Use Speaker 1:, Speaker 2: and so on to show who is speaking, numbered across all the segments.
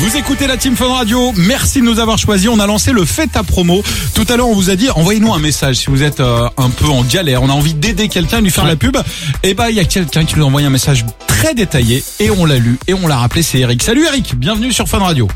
Speaker 1: Vous écoutez la Team Fun Radio, merci de nous avoir choisis. On a lancé le Fais ta promo. Tout à l'heure, on vous a dit, envoyez-nous un message si vous êtes un peu en galère. On a envie d'aider quelqu'un, de lui faire la pub. Et il y a quelqu'un qui nous a envoyé un message très détaillé et on l'a lu et on l'a rappelé, c'est Eric. Salut Eric, bienvenue sur Fun Radio.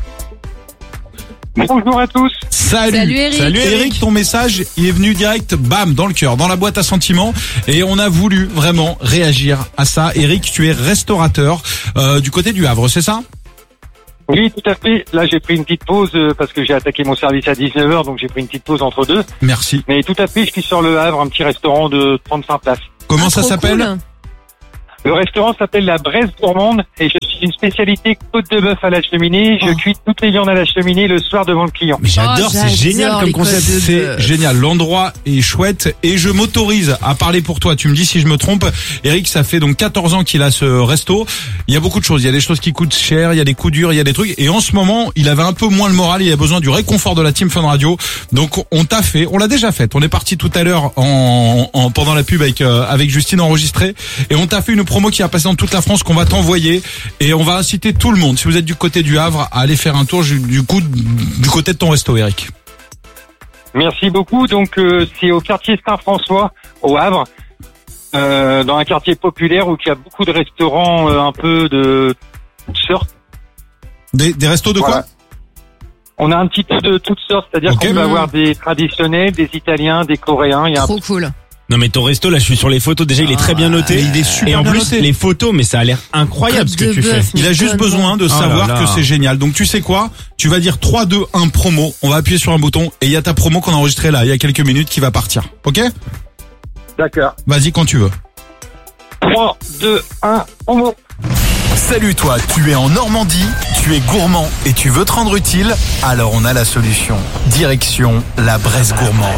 Speaker 2: Bonjour à tous.
Speaker 1: Salut
Speaker 3: Eric.
Speaker 1: Salut Eric, ton message il est venu direct, bam, dans le cœur, dans la boîte à sentiments, et on a voulu vraiment réagir à ça. Eric, tu es restaurateur du côté du Havre, c'est ça?
Speaker 2: Oui, tout à fait. Là, j'ai pris une petite pause parce que j'ai attaqué mon service à 19h, donc j'ai pris une petite pause entre deux.
Speaker 1: Merci.
Speaker 2: Mais tout à fait, je suis sur le Havre, un petit restaurant de 35 places.
Speaker 1: Comment ça s'appelle?
Speaker 3: Cool.
Speaker 2: Le restaurant s'appelle la Braise Gourmande et je suis une spécialité côte de bœuf à la cheminée. Je cuis toutes les viandes à la cheminée le soir devant le client.
Speaker 1: Mais j'adore, c'est
Speaker 3: j'adore
Speaker 1: génial comme
Speaker 3: les
Speaker 1: concept.
Speaker 3: côtes de
Speaker 1: C'est
Speaker 3: bœuf.
Speaker 1: génial. L'endroit est chouette et je m'autorise à parler pour toi. Tu me dis si je me trompe. Eric, ça fait donc 14 ans qu'il a ce resto. Il y a beaucoup de choses. Il y a des choses qui coûtent cher, il y a des coups durs, il y a des trucs. Et en ce moment, il avait un peu moins le moral. Il a besoin du réconfort de la Team Fun Radio. Donc, on l'a déjà fait. On est parti tout à l'heure pendant la pub avec Justine enregistrée. Et on t'a fait une promo qui a passé dans toute la France qu'on va t'envoyer. Et on va inciter tout le monde, si vous êtes du côté du Havre, à aller faire un tour du côté de ton resto, Eric.
Speaker 2: Merci beaucoup. Donc, c'est au quartier Saint-François, au Havre, dans un quartier populaire où il y a beaucoup de restaurants un peu de toutes sortes.
Speaker 1: Des restos de
Speaker 2: Voilà.
Speaker 1: quoi?
Speaker 2: On a un petit peu de toutes sortes, c'est-à-dire
Speaker 1: Ok.
Speaker 2: qu'on va avoir des traditionnels, des Italiens, des Coréens. Il y a un
Speaker 3: Trop cool.
Speaker 4: Non mais ton resto là, je suis sur les photos, déjà il est très bien noté.
Speaker 1: il est super
Speaker 4: et en
Speaker 1: bien
Speaker 4: plus
Speaker 1: noté.
Speaker 4: les photos, mais ça a l'air incroyable ce que
Speaker 3: Côte de
Speaker 4: tu fais.
Speaker 3: bœuf.
Speaker 1: Il a juste besoin de
Speaker 4: Oh là
Speaker 1: savoir
Speaker 4: là.
Speaker 1: que c'est génial. Donc tu sais quoi? Tu vas dire 3, 2, 1 promo. On va appuyer sur un bouton et il y a ta promo qu'on a enregistrée là, il y a quelques minutes qui va partir. Ok?
Speaker 2: D'accord.
Speaker 1: Vas-y quand tu veux.
Speaker 2: 3, 2, 1, on va.
Speaker 5: Salut toi, tu es en Normandie, tu es gourmand et tu veux te rendre utile? Alors on a la solution. Direction la Braise Gourmande.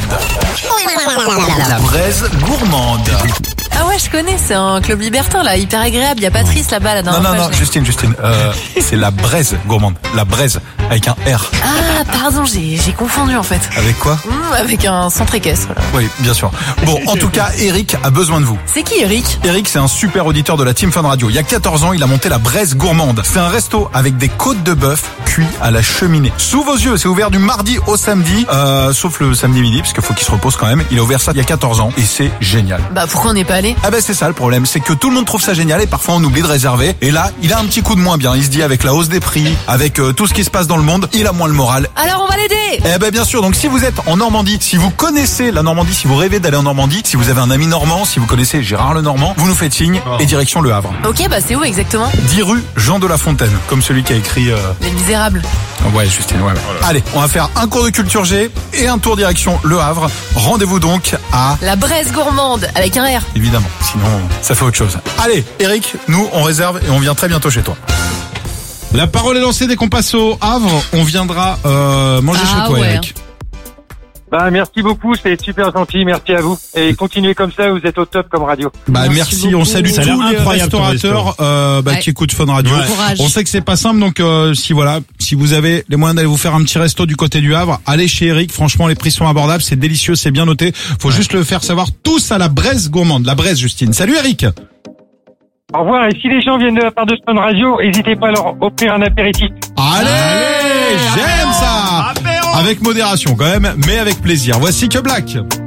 Speaker 5: La Braise Gourmande.
Speaker 3: Ah ouais, je connais, c'est un club libertin là, hyper agréable. Il y a Patrice là-bas, là, dans
Speaker 5: Non,
Speaker 3: la
Speaker 5: non, non,
Speaker 3: page.
Speaker 5: Justine, c'est la Braise Gourmande. La Braise, avec un R.
Speaker 3: Ah, pardon, j'ai confondu en fait.
Speaker 5: Avec quoi?
Speaker 3: Avec un centre équestre. Voilà.
Speaker 5: Oui, bien sûr. Bon, en tout cas, Eric a besoin de vous.
Speaker 3: C'est qui Eric?
Speaker 5: Eric, c'est un super auditeur de la Team Fun Radio. Il y a 14 ans, il a monté la Braise Gourmande. C'est un resto avec des côtes de bœuf cuits à la cheminée. Sous vos yeux, c'est ouvert du mardi au samedi, sauf le samedi midi, parce qu'il faut qu'il se repose quand même. Il a ouvert ça il y a 14 ans et c'est génial.
Speaker 3: Bah pourquoi on n'est pas allé?
Speaker 5: Ah ben c'est ça le problème, c'est que tout le monde trouve ça génial et parfois on oublie de réserver. Et là, il a un petit coup de moins bien. Il se dit avec la hausse des prix, avec tout ce qui se passe dans le monde, il a moins le moral.
Speaker 3: Alors on va l'aider.
Speaker 5: Eh ben bien sûr, donc si vous êtes en Normandie, si vous connaissez la Normandie, si vous rêvez d'aller en Normandie, si vous avez un ami normand, si vous connaissez Gérard Lenormand, vous nous faites signe et direction Le Havre.
Speaker 3: Ok, bah c'est où exactement?
Speaker 5: 10 rue Jean de La Fontaine, comme celui qui a écrit...
Speaker 3: Les Misérables.
Speaker 5: Ouais, Justine, ouais. Allez, on va faire un cours de culture G et un tour direction Le Havre. Rendez-vous donc à...
Speaker 3: La Braise Gourmande, avec un R.
Speaker 5: Évidemment, sinon ça fait autre chose. Allez, Eric, nous on réserve et on vient très bientôt chez toi.
Speaker 1: La parole est lancée dès qu'on passe au Havre. On viendra manger
Speaker 3: Ah
Speaker 1: chez toi,
Speaker 3: ouais.
Speaker 1: Eric.
Speaker 2: Bah, merci beaucoup, c'est super gentil, merci à vous. Et continuez comme ça, vous êtes au top comme radio.
Speaker 1: Bah
Speaker 3: Merci
Speaker 1: merci,
Speaker 3: beaucoup.
Speaker 1: on salue
Speaker 4: Ça a l'air
Speaker 1: tous les
Speaker 4: incroyable, ton
Speaker 1: restaurateurs
Speaker 3: Ouais.
Speaker 1: qui écoutent Fun Radio.
Speaker 4: Ouais.
Speaker 3: Courage.
Speaker 1: On sait que c'est pas simple, donc si vous avez les moyens d'aller vous faire un petit resto du côté du Havre, allez chez Eric. Franchement, les prix sont abordables, c'est délicieux, c'est bien noté. Faut juste le faire savoir tous à la Braise Gourmande, la Braise Justine. Salut Eric.
Speaker 2: Au revoir, et si les gens viennent de la part de Fun Radio, n'hésitez pas à leur offrir un apéritif.
Speaker 1: Allez, j'aime ça. Avec modération quand même, mais avec plaisir. Voici Que Black.